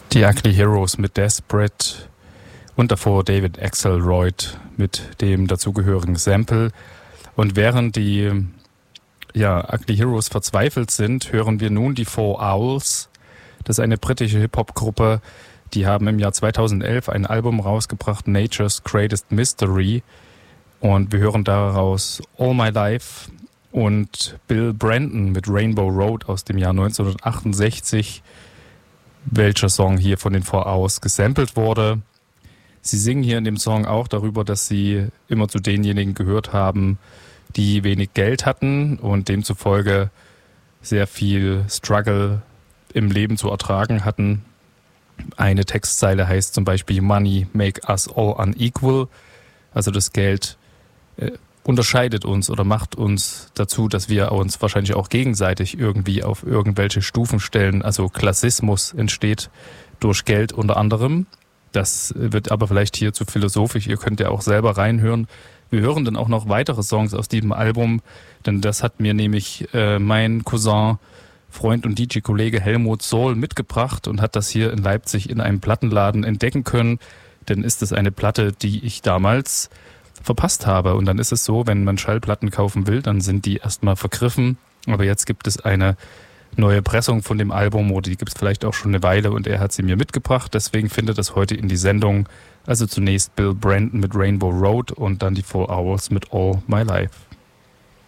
Die Ugly Heroes mit Desperate und davor David Axelrod mit dem dazugehörigen Sample. Und während die Ugly Heroes verzweifelt sind, hören wir nun die Four Owls. Das ist eine britische Hip-Hop-Gruppe. Die haben im Jahr 2011 ein Album rausgebracht, Nature's Greatest Mystery. Und wir hören daraus All My Life und Bill Brandon mit Rainbow Road aus dem Jahr 1968, welcher Song hier von den Four Owls gesampelt wurde. Sie singen hier in dem Song auch darüber, dass sie immer zu denjenigen gehört haben, die wenig Geld hatten und demzufolge sehr viel Struggle im Leben zu ertragen hatten. Eine Textzeile heißt zum Beispiel Money make us all unequal. Also das Geld unterscheidet uns oder macht uns dazu, dass wir uns wahrscheinlich auch gegenseitig irgendwie auf irgendwelche Stufen stellen. Also Klassismus entsteht durch Geld unter anderem. Das wird aber vielleicht hier zu philosophisch. Ihr könnt ja auch selber reinhören. Wir hören dann auch noch weitere Songs aus diesem Album, denn das hat mir nämlich mein Cousin, Freund und DJ-Kollege Helmut Sohl mitgebracht und hat das hier in Leipzig in einem Plattenladen entdecken können. Denn ist es eine Platte, die ich damals verpasst habe. Und dann ist es so, wenn man Schallplatten kaufen will, dann sind die erstmal vergriffen. Aber jetzt gibt es eine neue Pressung von dem Album, oder die gibt es vielleicht auch schon eine Weile und er hat sie mir mitgebracht. Deswegen findet das heute in die Sendung. Also zunächst Bill Brandon mit Rainbow Road und dann die Four Hours mit All My Life.